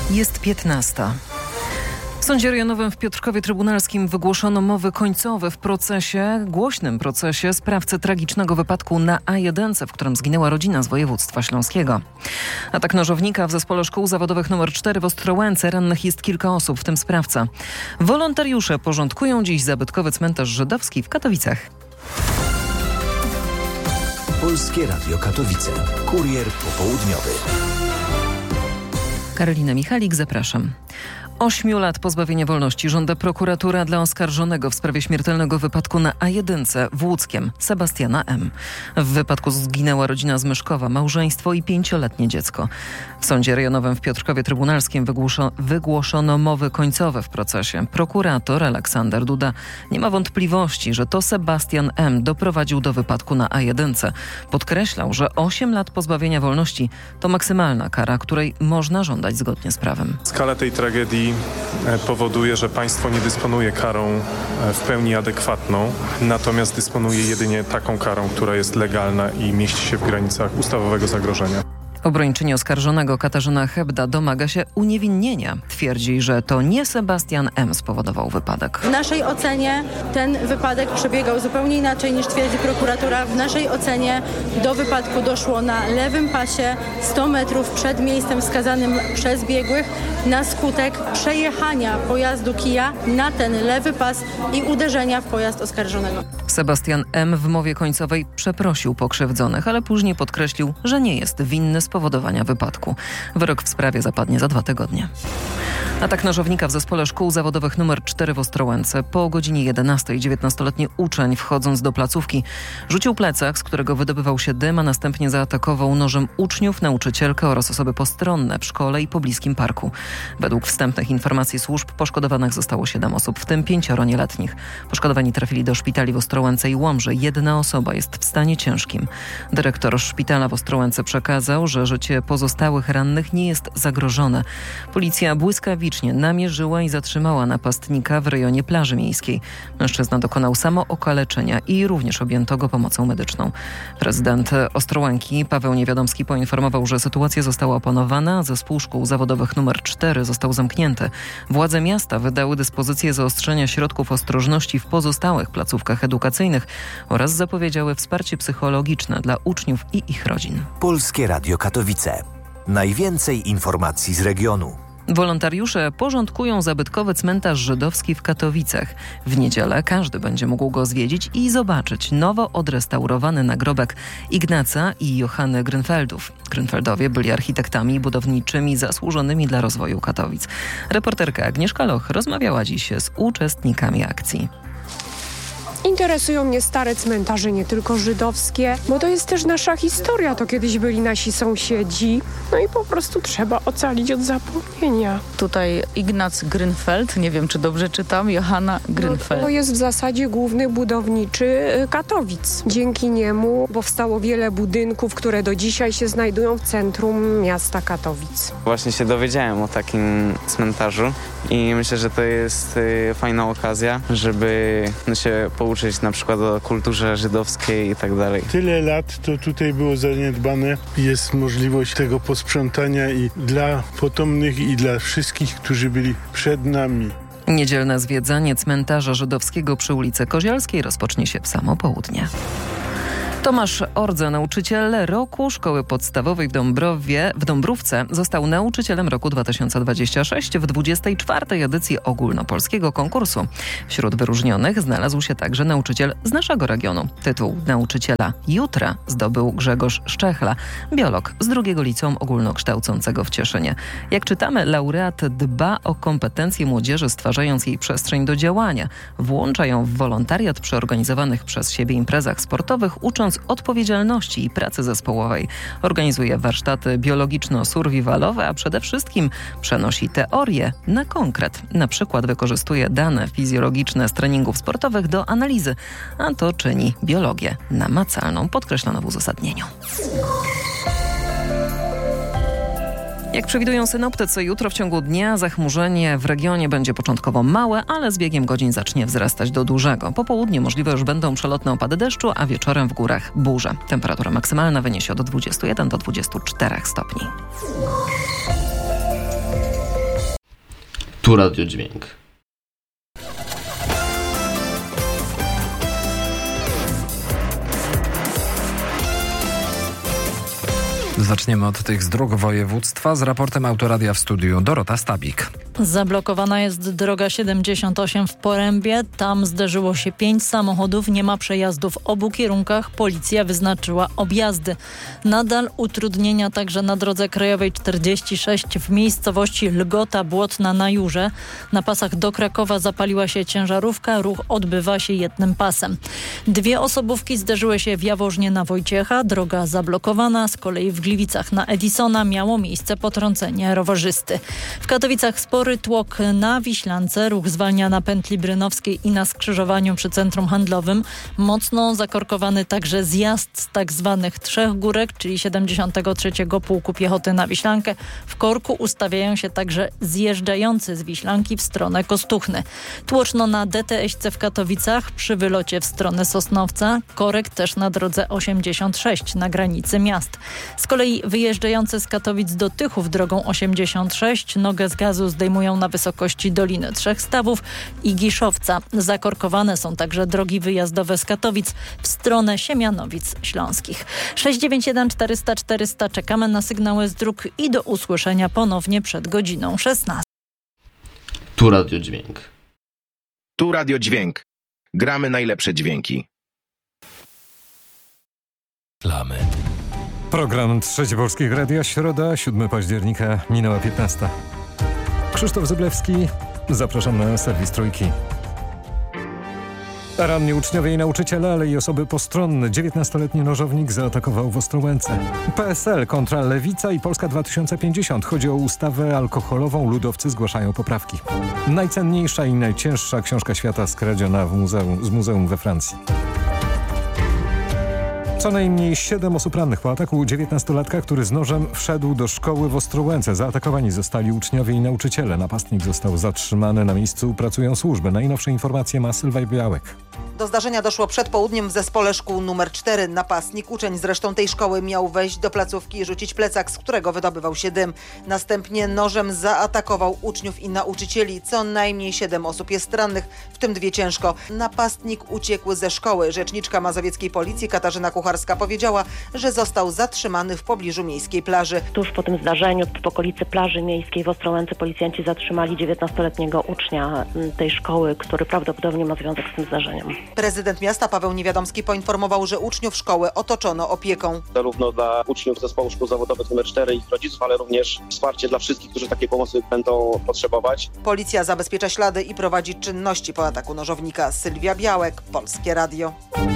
Jest 15. W sądzie rejonowym w Piotrkowie Trybunalskim wygłoszono mowy końcowe w głośnym procesie sprawcy tragicznego wypadku na A1, w którym zginęła rodzina z województwa śląskiego. Atak nożownika w Zespole Szkół Zawodowych nr 4 w Ostrołęce. Rannych jest kilka osób, w tym sprawca. Wolontariusze porządkują dziś zabytkowy cmentarz żydowski w Katowicach. Polskie Radio Katowice. Kurier popołudniowy. Karolina Michalik, zapraszam. 8 lat pozbawienia wolności żąda prokuratura dla oskarżonego w sprawie śmiertelnego wypadku na A1 w Łódzkiem, Sebastiana M. W wypadku zginęła rodzina z Myszkowa, małżeństwo i 5-letnie dziecko. W sądzie rejonowym w Piotrkowie Trybunalskim wygłoszono mowy końcowe w procesie. Prokurator Aleksander Duda nie ma wątpliwości, że to Sebastian M. doprowadził do wypadku na A1. Podkreślał, że 8 lat pozbawienia wolności to maksymalna kara, której można żądać zgodnie z prawem. Skala tej tragedii powoduje, że państwo nie dysponuje karą w pełni adekwatną, natomiast dysponuje jedynie taką karą, która jest legalna i mieści się w granicach ustawowego zagrożenia. Obrończyni oskarżonego Katarzyna Hebda domaga się uniewinnienia. Twierdzi, że to nie Sebastian M. spowodował wypadek. W naszej ocenie ten wypadek przebiegał zupełnie inaczej niż twierdzi prokuratura. W naszej ocenie do wypadku doszło na lewym pasie 100 metrów przed miejscem wskazanym przez biegłych na skutek przejechania pojazdu Kia na ten lewy pas i uderzenia w pojazd oskarżonego. Sebastian M. w mowie końcowej przeprosił pokrzywdzonych, ale później podkreślił, że nie jest winny spowodowania wypadku. Wyrok w sprawie zapadnie za 2 tygodnie. Atak nożownika w Zespole Szkół Zawodowych nr 4 w Ostrołęce. Po godzinie 11 19-letni uczeń, wchodząc do placówki, rzucił plecak, z którego wydobywał się dym, a następnie zaatakował nożem uczniów, nauczycielkę oraz osoby postronne w szkole i pobliskim parku. Według wstępnych informacji służb poszkodowanych zostało 7 osób, w tym 5 nieletnich. Poszkodowani trafili do szpitali w Ostrołęce i Łomży. 1 osoba jest w stanie ciężkim. Dyrektor szpitala w Ostrołęce przekazał, że życie pozostałych rannych nie jest zagrożone. Policja błyskawicznie namierzyła i zatrzymała napastnika w rejonie plaży miejskiej. Mężczyzna dokonał samookaleczenia i również objęto go pomocą medyczną. Prezydent Ostrołęki Paweł Niewiadomski poinformował, że sytuacja została opanowana, a Zespół Szkół Zawodowych nr 4 został zamknięty. Władze miasta wydały dyspozycję zaostrzenia środków ostrożności w pozostałych placówkach edukacyjnych oraz zapowiedziały wsparcie psychologiczne dla uczniów i ich rodzin. Polskie Radio Katowice. Najwięcej informacji z regionu. Wolontariusze porządkują zabytkowy cmentarz żydowski w Katowicach. W niedzielę każdy będzie mógł go zwiedzić i zobaczyć nowo odrestaurowany nagrobek Ignaca i Johanny Grünfeldów. Grünfeldowie byli architektami budowniczymi zasłużonymi dla rozwoju Katowic. Reporterka Agnieszka Loch rozmawiała dziś z uczestnikami akcji. Interesują mnie stare cmentarze, nie tylko żydowskie, bo to jest też nasza historia. To kiedyś byli nasi sąsiedzi. No i po prostu trzeba ocalić od zapomnienia. Tutaj Ignac Grünfeld, nie wiem czy dobrze czytam, Johanna Grünfeld. To jest w zasadzie główny budowniczy Katowic. Dzięki niemu powstało wiele budynków, które do dzisiaj się znajdują w centrum miasta Katowic. Właśnie się dowiedziałem o takim cmentarzu i myślę, że to jest fajna okazja, żeby się pouczyć na przykład o kulturze żydowskiej i tak dalej. Tyle lat to tutaj było zaniedbane. Jest możliwość tego posprzątania i dla potomnych, i dla wszystkich, którzy byli przed nami. Niedzielne zwiedzanie cmentarza żydowskiego przy ulicy Kozielskiej rozpocznie się w samo południe. Tomasz Ordze, nauczyciel roku szkoły podstawowej w Dąbrówce, został nauczycielem roku 2026 w 24. edycji ogólnopolskiego konkursu. Wśród wyróżnionych znalazł się także nauczyciel z naszego regionu. Tytuł nauczyciela jutra zdobył Grzegorz Szczechla, biolog z II Liceum Ogólnokształcącego w Cieszynie. Jak czytamy, laureat dba o kompetencje młodzieży, stwarzając jej przestrzeń do działania. Włącza ją w wolontariat przy organizowanych przez siebie imprezach sportowych, ucząc odpowiedzialności i pracy zespołowej. Organizuje warsztaty biologiczno-survivalowe, a przede wszystkim przenosi teorię na konkret. Na przykład wykorzystuje dane fizjologiczne z treningów sportowych do analizy, a to czyni biologię namacalną, podkreślono w uzasadnieniu. Jak przewidują synoptycy, jutro w ciągu dnia zachmurzenie w regionie będzie początkowo małe, ale z biegiem godzin zacznie wzrastać do dużego. Po południu możliwe już będą przelotne opady deszczu, a wieczorem w górach burze. Temperatura maksymalna wyniesie od 21 do 24 stopni. Tu Radiodźwięk. Zaczniemy od tych z dróg województwa z raportem Autoradia w studiu Dorota Stabik. Zablokowana jest droga 78 w Porębie. Tam zderzyło się 5 samochodów. Nie ma przejazdów w obu kierunkach. Policja wyznaczyła objazdy. Nadal utrudnienia także na drodze krajowej 46 w miejscowości Lgota Błotna na Jurze. Na pasach do Krakowa zapaliła się ciężarówka. Ruch odbywa się jednym pasem. 2 osobówki zderzyły się w Jaworznie na Wojciecha. Droga zablokowana. Z kolei w Gliwicach na Edisona miało miejsce potrącenie rowerzysty. W Katowicach spory tłok na Wiślance. Ruch zwalnia na pętli Brynowskiej i na skrzyżowaniu przy centrum handlowym. Mocno zakorkowany także zjazd z tak zwanych Trzech Górek, czyli 73. Pułku Piechoty na Wiślankę. W korku ustawiają się także zjeżdżający z Wiślanki w stronę Kostuchny. Tłoczno na DTS-ce w Katowicach przy wylocie w stronę Sosnowca. Korek też na drodze 86 na granicy miast. Z kolei wyjeżdżający z Katowic do Tychów drogą 86 nogę z gazu zdejmują na wysokości Doliny Trzech Stawów i Giszowca. Zakorkowane są także drogi wyjazdowe z Katowic w stronę Siemianowic Śląskich. 691 400 400 czekamy na sygnały z dróg i do usłyszenia ponownie przed godziną 16. Tu Radiodźwięk. Tu Radiodźwięk. Gramy najlepsze dźwięki. Plamy. Program Trzeci Polskiego Radia, środa, 7 października, minęła 15. Krzysztof Zyblewski, zapraszam na serwis Trójki. Ranni uczniowie i nauczyciele, ale i osoby postronne. 19-letni nożownik zaatakował w Ostrołęce. PSL kontra Lewica i Polska 2050. Chodzi o ustawę alkoholową. Ludowcy zgłaszają poprawki. Najcenniejsza i najcięższa książka świata skradziona z muzeum we Francji. Co najmniej 7 osób rannych po ataku 19-latka, który z nożem wszedł do szkoły w Ostrołęce. Zaatakowani zostali uczniowie i nauczyciele. Napastnik został zatrzymany. Na miejscu pracują służby. Najnowsze informacje ma Sylwia Białek. Do zdarzenia doszło przed południem w zespole szkół nr 4. Napastnik, uczeń zresztą tej szkoły, miał wejść do placówki i rzucić plecak, z którego wydobywał się dym. Następnie nożem zaatakował uczniów i nauczycieli. Co najmniej 7 osób jest rannych, w tym 2 ciężko. Napastnik uciekł ze szkoły. Rzeczniczka mazowieckiej policji Katarzyna Kucharska powiedziała, że został zatrzymany w pobliżu miejskiej plaży. Tuż po tym zdarzeniu w okolicy plaży miejskiej w Ostrołęce policjanci zatrzymali 19-letniego ucznia tej szkoły, który prawdopodobnie ma związek z tym zdarzeniem. Prezydent miasta Paweł Niewiadomski poinformował, że uczniów szkoły otoczono opieką. Zarówno dla uczniów zespołu szkół zawodowych nr 4 i ich rodziców, ale również wsparcie dla wszystkich, którzy takiej pomocy będą potrzebować. Policja zabezpiecza ślady i prowadzi czynności po ataku nożownika. Sylwia Białek, Polskie Radio.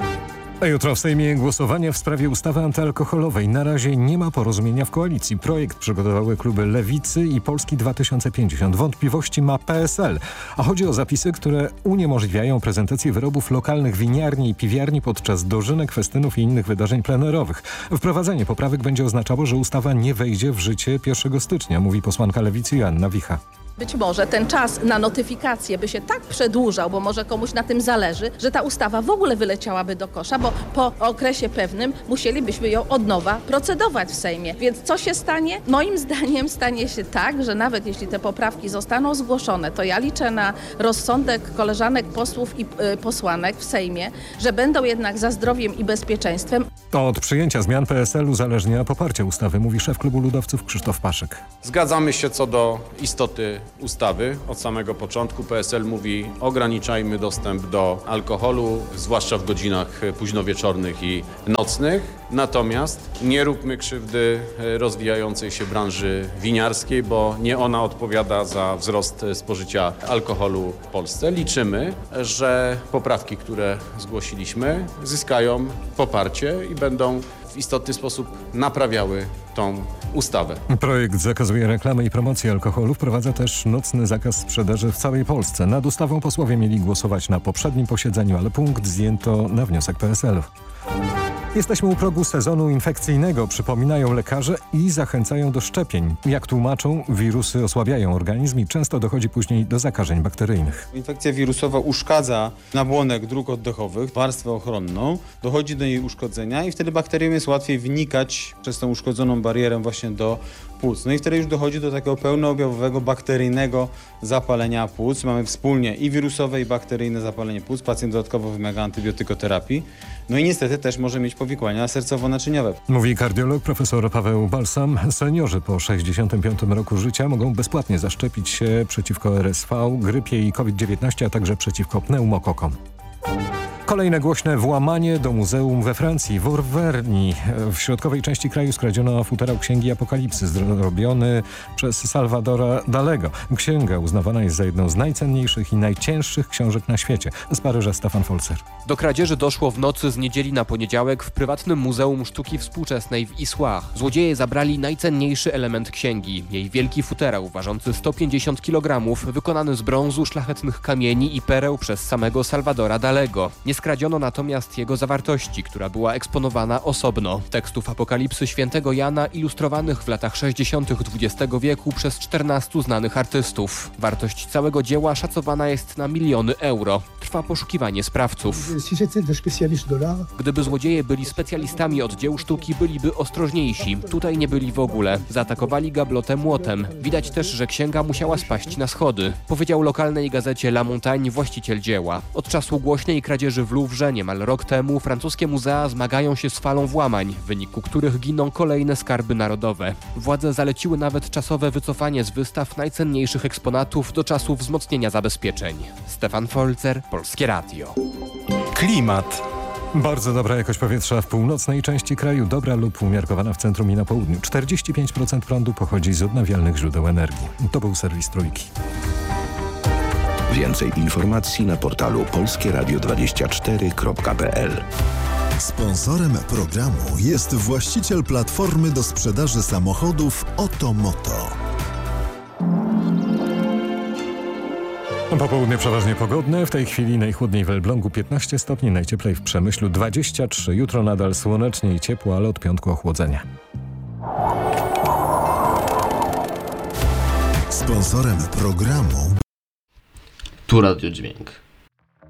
A jutro w Sejmie głosowanie w sprawie ustawy antyalkoholowej. Na razie nie ma porozumienia w koalicji. Projekt przygotowały kluby Lewicy i Polski 2050. Wątpliwości ma PSL. A chodzi o zapisy, które uniemożliwiają prezentację wyrobów lokalnych winiarni i piwiarni podczas dożynek, festynów i innych wydarzeń plenerowych. Wprowadzenie poprawek będzie oznaczało, że ustawa nie wejdzie w życie 1 stycznia, mówi posłanka Lewicy Joanna Wicha. Być może ten czas na notyfikację by się tak przedłużał, bo może komuś na tym zależy, że ta ustawa w ogóle wyleciałaby do kosza, bo po okresie pewnym musielibyśmy ją od nowa procedować w Sejmie. Więc co się stanie? Moim zdaniem stanie się tak, że nawet jeśli te poprawki zostaną zgłoszone, to ja liczę na rozsądek koleżanek posłów i posłanek w Sejmie, że będą jednak za zdrowiem i bezpieczeństwem. Od przyjęcia zmian PSL uzależnia poparcie ustawy, mówi szef klubu ludowców Krzysztof Paszek. Zgadzamy się co do istoty ustawy. Od samego początku PSL mówi: ograniczajmy dostęp do alkoholu, zwłaszcza w godzinach późnowieczornych i nocnych. Natomiast nie róbmy krzywdy rozwijającej się branży winiarskiej, bo nie ona odpowiada za wzrost spożycia alkoholu w Polsce. Liczymy, że poprawki, które zgłosiliśmy, zyskają poparcie i będą w istotny sposób naprawiały tą ustawę. Projekt zakazuje reklamy i promocji alkoholu, wprowadza też nocny zakaz sprzedaży w całej Polsce. Nad ustawą posłowie mieli głosować na poprzednim posiedzeniu, ale punkt zdjęto na wniosek PSL-u. Jesteśmy u progu sezonu infekcyjnego, przypominają lekarze i zachęcają do szczepień. Jak tłumaczą, wirusy osłabiają organizm i często dochodzi później do zakażeń bakteryjnych. Infekcja wirusowa uszkadza nabłonek dróg oddechowych, warstwę ochronną, dochodzi do jej uszkodzenia i wtedy bakteriom jest łatwiej wnikać przez tą uszkodzoną barierę właśnie do płuc. No i wtedy już dochodzi do takiego pełnoobjawowego bakteryjnego zapalenia płuc. Mamy wspólnie i wirusowe, i bakteryjne zapalenie płuc. Pacjent dodatkowo wymaga antybiotykoterapii. No i niestety też może mieć powikłania sercowo-naczyniowe. Mówi kardiolog profesor Paweł Balsam. Seniorzy po 65 roku życia mogą bezpłatnie zaszczepić się przeciwko RSV, grypie i COVID-19, a także przeciwko pneumokokom. Kolejne głośne włamanie do muzeum we Francji, w Orwerni. W środkowej części kraju skradziono futerał Księgi Apokalipsy, zrobiony przez Salvadora Dalego. Księga uznawana jest za jedną z najcenniejszych i najcięższych książek na świecie. Z Paryża Stefan Folzer. Do kradzieży doszło w nocy z niedzieli na poniedziałek w prywatnym Muzeum Sztuki Współczesnej w Issoire. Złodzieje zabrali najcenniejszy element księgi. Jej wielki futerał, ważący 150 kg, wykonany z brązu, szlachetnych kamieni i pereł przez samego Salvadora Dalego. Nie skradziono natomiast jego zawartości, która była eksponowana osobno. Tekstów Apokalipsy Świętego Jana ilustrowanych w latach 60. XX wieku przez 14 znanych artystów. Wartość całego dzieła szacowana jest na miliony euro. Trwa poszukiwanie sprawców. Gdyby złodzieje byli specjalistami od dzieł sztuki, byliby ostrożniejsi. Tutaj nie byli w ogóle. Zaatakowali gablotem młotem. Widać też, że księga musiała spaść na schody. Powiedział lokalnej gazecie La Montagne właściciel dzieła. Od czasu głośnej kradzieży w Louvre niemal rok temu francuskie muzea zmagają się z falą włamań, w wyniku których giną kolejne skarby narodowe. Władze zaleciły nawet czasowe wycofanie z wystaw najcenniejszych eksponatów do czasu wzmocnienia zabezpieczeń. Stefan Folzer, Polskie Radio. Klimat. Bardzo dobra jakość powietrza w północnej części kraju, dobra lub umiarkowana w centrum i na południu. 45% prądu pochodzi z odnawialnych źródeł energii. To był serwis Trójki. Więcej informacji na portalu polskieradio24.pl. Sponsorem programu jest właściciel platformy do sprzedaży samochodów Otomoto. Popołudnie przeważnie pogodne, w tej chwili najchłodniej w Elblągu 15 stopni, najcieplej w Przemyślu 23. Jutro nadal słonecznie i ciepło, ale od piątku ochłodzenie. Sponsorem programu Tu Radio Dźwięk.